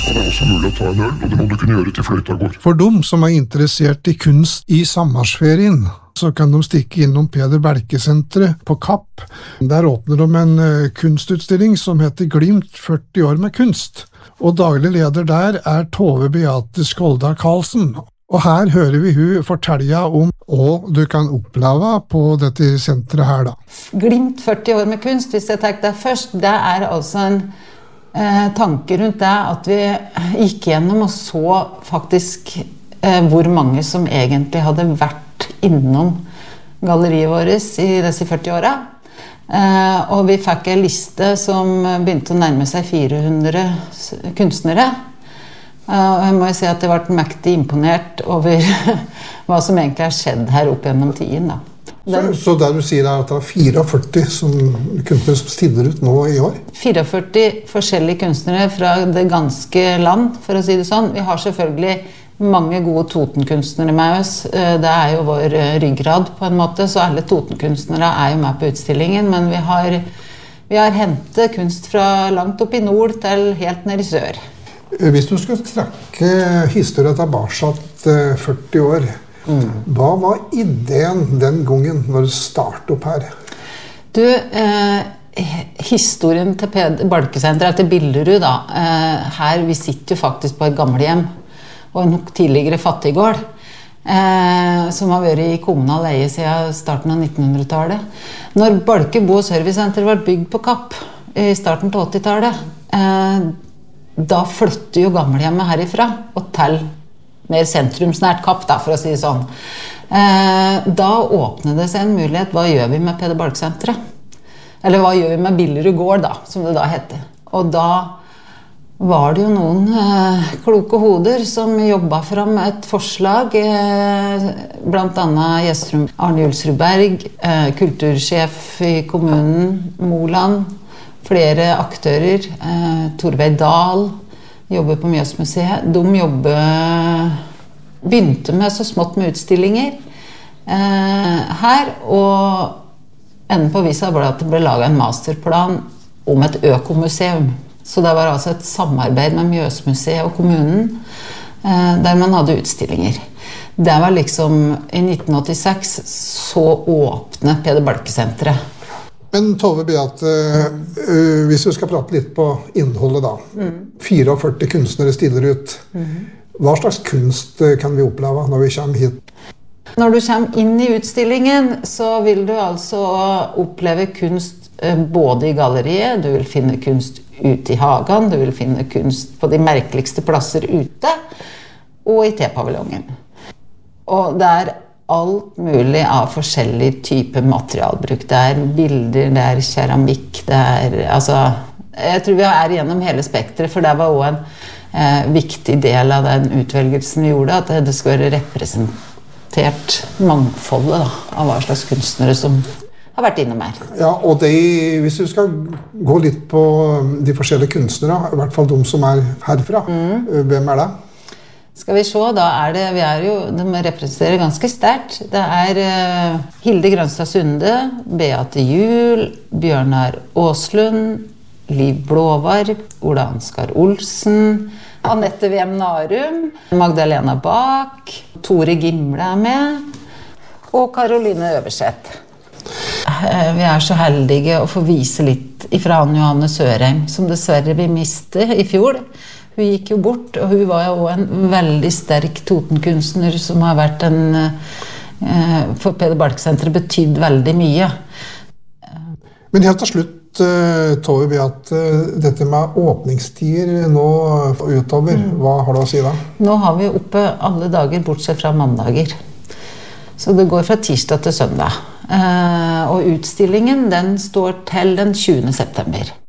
Det er også mulig å ta en øl, og det må du kunne gjøre til fløyta går. For dem som er interessert i kunst i sommersferien, så kan de stikke innom Peder Belke-senteret på Kapp. Der åpner de en kunstutstilling som heter Glimt 40 år med kunst. Og daglig leder der er Tove Beate Skolda Karlsen. Og her hører vi hun fortelle om hva du kan oppleve på dette senteret her da. Glimt 40 år med kunst, hvis jeg tar det først, det er altså en tanke rundt det at vi gikk gjennom og så faktisk hvor mange som egentlig hadde vært innom galleriet vårt i disse 40 årene. Og vi fikk en liste som begynte å nærme seg 400 kunstnere. Og jeg må jo si at jeg ble mektig imponert over hva som egentlig har skjedd her opp gjennom tiden da. Så det du sier er at det er 44 kunstnere som stiller ut nå i år? 44 forskjellige kunstnere fra det ganske land, for å si det sånn. Vi har selvfølgelig mange gode Toten-kunstnere med oss. Det er jo vår ryggrad på en måte, så alle Toten-kunstnere er jo med på utstillingen, men vi har hentet kunst fra langt opp i nord til helt ned i sør. Hvis du skulle trekke historien tilbake 40 år, hva var ideen den gangen når du startet opp her? Du, historien til Peder Belke-senteret, til Billerud da, her vi sitter jo faktisk på et gamlehjem, og en tidligere fattiggård, som har vært i kommunal eie siden starten av 1900-tallet. Når Belke Bo- og Servicesenter var bygd på Kapp i starten til 80-tallet, da flytter jo gamlehjemmet herifra og til mer sentrumsnært Kapp, da, for å si det sånn. Da åpnet det seg en mulighet. Hva gjør vi med Peder Belke-senteret? Eller hva gjør vi med Billerud gård, da, som det da heter? Og da var det jo noen kloke hoder som jobbet fram et forslag, blant annet Arne Julsrud Berg, kultursjef i kommunen, Moland, flere aktører, Torveig Dahl, jobber på Mjøsmuseet. De begynte med så smått med utstillinger her, og enden på visa ble at det ble laget en masterplan om et økomuseum. Så det var altså et samarbeid med Mjøsmuseet og kommunen, der man hadde utstillinger. Det var liksom, i 1986 så åpnet Peder Belke-senteret. Men Tove Beate, hvis vi skal prate litt på innholdet da. 44 kunstnere stiller ut. Hva slags kunst kan vi oppleve når vi kommer hit? Når du kommer inn i utstillingen, så vil du altså oppleve kunst både i galleriet, du vil finne kunst ute i hagen, du vil finne kunst på de merkeligste plasser ute, og i tepaviljongen. Og det er alt mulig av forskjellige typer materialbruk. Det er bilder, det er keramikk, det er, altså, jeg tror vi er gjennom hele spektret, for det var også en viktig del av den utvelgelsen vi gjorde, at det skulle være representert mangfoldet da, av hva slags kunstnere som har vært innom her. Ja, og hvis du skal gå litt på de forskjellige kunstnere, i hvert fall de som er herfra, hvem er det? Skal vi se, da de representerer ganske sterkt. Det er Hilde Grønstad Sunde, Beate Juhl, Bjørnar Åslund, Liv Blåvarg, Ola Ansgar Olsen, Annette VM Narum, Magdalena Bak, Tore Gimle er med, og Karoline Øverseth. Vi er så heldige å få vise litt ifra Anne Johanne Sørheim, som dessverre vi miste i fjor. Hun gikk jo bort, og hun var jo en veldig sterk Toten-kunstner som har vært for Peder Belke-senteret betydd veldig mye. Men helt til slutt, Tove Beate, dette med åpningstider nå utover, hva har du å si da? Nå har vi oppe alle dager, bortsett fra mandager. Så det går fra tirsdag til søndag. Og utstillingen, den står til den 20. september.